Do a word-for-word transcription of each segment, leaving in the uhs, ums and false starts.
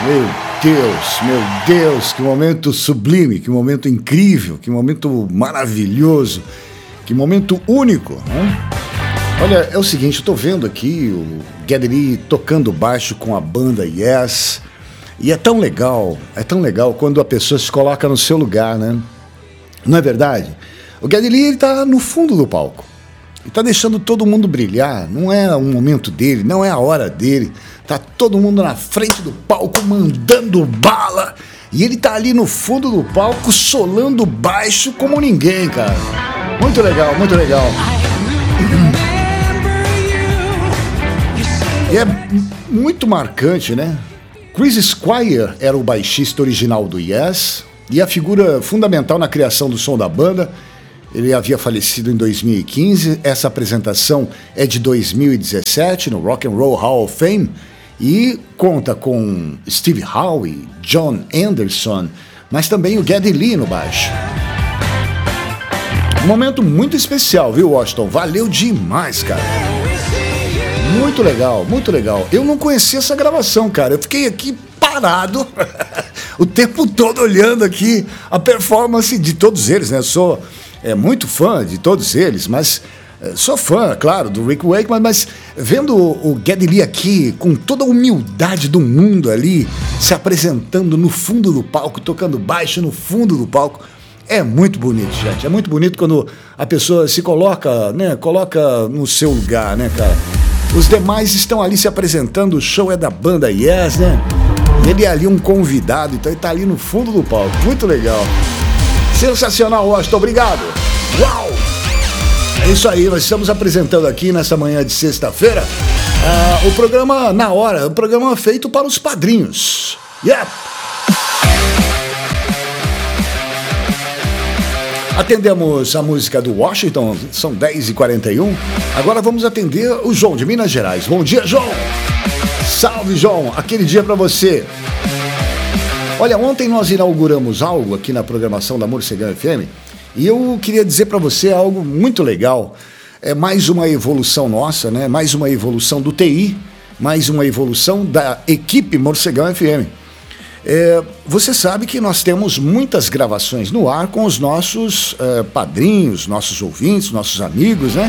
Meu Deus, meu Deus, que momento sublime, que momento incrível, que momento maravilhoso, que momento único, né? Olha, é o seguinte, eu tô vendo aqui o Geddy Lee tocando baixo com a banda Yes, e é tão legal, é tão legal quando a pessoa se coloca no seu lugar, né? Não é verdade? O Geddy Lee, ele tá no fundo do palco. Ele tá deixando todo mundo brilhar, não é o momento dele, não é a hora dele. Tá todo mundo na frente do palco mandando bala e ele tá ali no fundo do palco solando baixo como ninguém, cara. Muito legal, muito legal. E é muito marcante, né? Chris Squire era o baixista original do Yes e a figura fundamental na criação do som da banda. Ele havia falecido em dois mil e quinze, essa apresentação é de dois mil e dezessete no Rock and Roll Hall of Fame e conta com Steve Howe, John Anderson, mas também o Geddy Lee no baixo. Um momento muito especial, viu, Washington? Valeu demais, cara. Muito legal, muito legal. Eu não conhecia essa gravação, cara. Eu fiquei aqui parado o tempo todo olhando aqui a performance de todos eles, né? Eu sou é, muito fã de todos eles, mas é, sou fã, claro, do Rick Wakeman, mas vendo o, o Geddy Lee aqui com toda a humildade do mundo ali, se apresentando no fundo do palco, tocando baixo no fundo do palco, é muito bonito, gente. É muito bonito quando a pessoa se coloca, né, coloca no seu lugar, né, cara? Os demais estão ali se apresentando, o show é da banda Yes, né? Ele é ali um convidado, então ele tá ali no fundo do palco. Muito legal. Sensacional, Washington, obrigado. Uau! É isso aí, nós estamos apresentando aqui nessa manhã de sexta-feira uh, o programa Na Hora, o programa feito para os padrinhos. Yeah! Atendemos a música do Washington, são dez e quarenta e um. Agora vamos atender o João de Minas Gerais. Bom dia, João! Salve, João! Aquele dia para você. Olha, ontem nós inauguramos algo aqui na programação da Morcegão F M e eu queria dizer para você algo muito legal. É mais uma evolução nossa, né? Mais uma evolução do T I, mais uma evolução da equipe Morcegão F M. É, você sabe que nós temos muitas gravações no ar com os nossos é, padrinhos, nossos ouvintes, nossos amigos, né?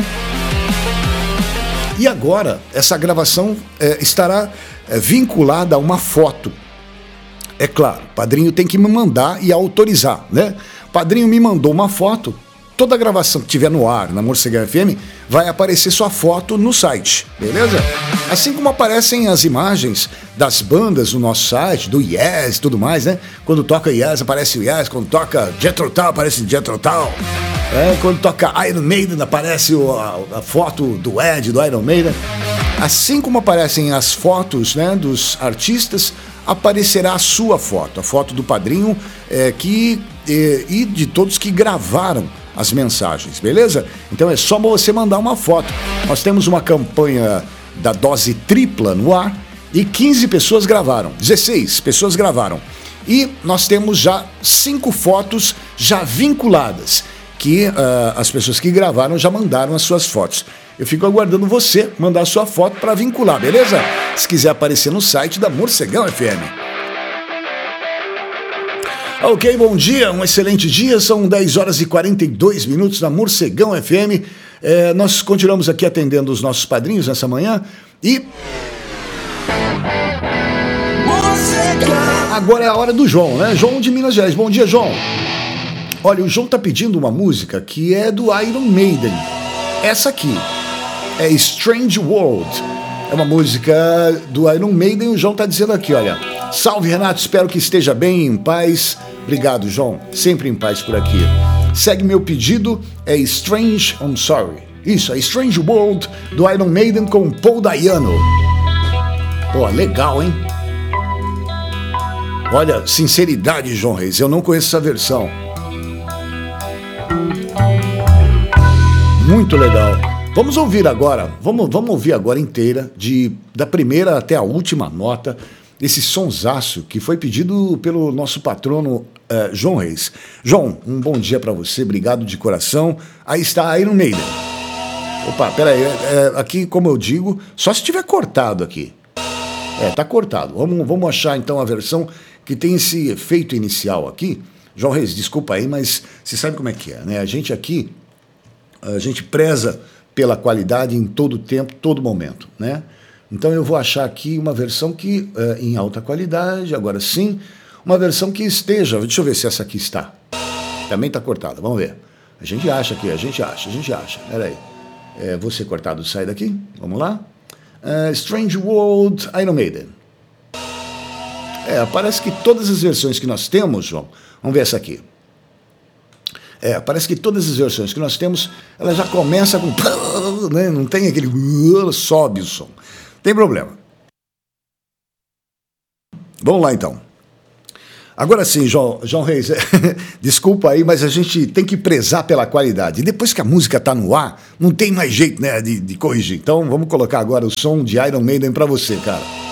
E agora, essa gravação é, estará é, vinculada a uma foto. É claro, o padrinho tem que me mandar e autorizar, né? O padrinho me mandou uma foto, toda a gravação que tiver no ar, na Morcegão F M, vai aparecer sua foto no site, beleza? Assim como aparecem as imagens das bandas no nosso site, do Yes e tudo mais, né? Quando toca Yes, aparece o Yes, quando toca Jethro Tull, aparece Jethro Tull. É, quando toca Iron Maiden, aparece o, a, a foto do Ed, do Iron Maiden. Assim como aparecem as fotos, né, dos artistas, aparecerá a sua foto, a foto do padrinho é, que, é, e de todos que gravaram as mensagens, beleza? Então é só você mandar uma foto. Nós temos uma campanha da dose tripla no ar e quinze pessoas gravaram, dezesseis pessoas gravaram. E nós temos já cinco fotos já vinculadas, que uh, as pessoas que gravaram já mandaram as suas fotos. Eu fico aguardando você mandar a sua foto para vincular, beleza? Se quiser aparecer no site da Morcegão F M. Ok, bom dia, um excelente dia, são dez horas e quarenta e dois minutos na Morcegão F M. É, nós continuamos aqui atendendo os nossos padrinhos nessa manhã e... agora é a hora do João, né? João de Minas Gerais. Bom dia, João. Olha, o João tá pedindo uma música que é do Iron Maiden. Essa aqui é Strange World. É uma música do Iron Maiden. O João tá dizendo aqui, olha: salve, Renato, espero que esteja bem, em paz. Obrigado, João, sempre em paz por aqui. Segue meu pedido, é Strange, I'm sorry. Isso, é Strange World do Iron Maiden com Paul Dayano. Pô, legal, hein? Olha, sinceridade, João Reis, eu não conheço essa versão. Muito legal. Vamos ouvir agora, vamos, vamos ouvir agora inteira, de, da primeira até a última nota, esse sonsaço que foi pedido pelo nosso patrono uh, João Reis. João, um bom dia para você, obrigado de coração. Aí está Iron Maiden. Opa, peraí, é, é, aqui, como eu digo, só se tiver cortado aqui. É, tá cortado. Vamos, vamos achar então a versão que tem esse efeito inicial aqui. João Reis, desculpa aí, mas você sabe como é que é, né? A gente aqui, a gente preza pela qualidade em todo tempo, todo momento, né? Então eu vou achar aqui uma versão que é, em alta qualidade, agora sim, uma versão que esteja, deixa eu ver se essa aqui está. Também está cortada, vamos ver. A gente acha aqui, a gente acha, a gente acha. Peraí, é, vou ser cortado, sai daqui, vamos lá. Uh, Strange World, Iron Maiden. É, parece que todas as versões que nós temos, João, vamos ver essa aqui. É, parece que todas as versões que nós temos, ela já começa com... Né? Não tem aquele... Sobe o som. Tem problema. Vamos lá, então. Agora sim, João, João Reis, desculpa aí, mas a gente tem que prezar pela qualidade. E depois que a música está no ar, não tem mais jeito, né, de, de corrigir. Então, vamos colocar agora o som de Iron Maiden para você, cara.